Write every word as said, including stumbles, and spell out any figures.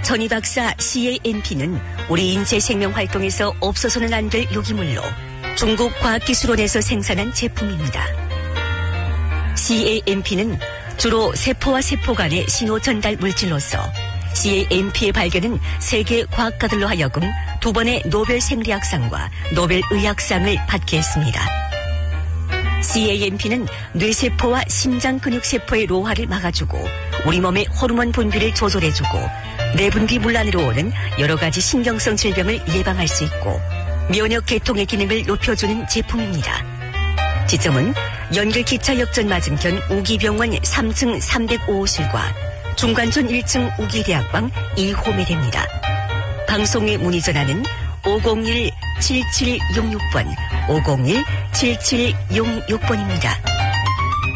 전희 박사 씨에이엠피는 우리 인체 생명 활동에서 없어서는 안 될 유기물로 중국 과학기술원에서 생산한 제품입니다. 씨에이엠피는 주로 세포와 세포 간의 신호 전달 물질로서 씨에이엠피의 발견은 세계 과학가들로 하여금 두 번의 노벨 생리학상과 노벨 의학상을 받게 했습니다. 씨에이엠피는 뇌세포와 심장 근육세포의 노화를 막아주고 우리 몸의 호르몬 분비를 조절해주고 내분비 문란으로 오는 여러 가지 신경성 질병을 예방할 수 있고 면역 계통의 기능을 높여주는 제품입니다. 지점은 연결기차 역전 맞은편 우기병원 삼 층 삼공오 호실과 중관촌 일 층 우기대학방 이 호매됩니다. 방송에 문의 전화는 오공일 칠칠육육 번, 오공일 칠칠육육 번입니다.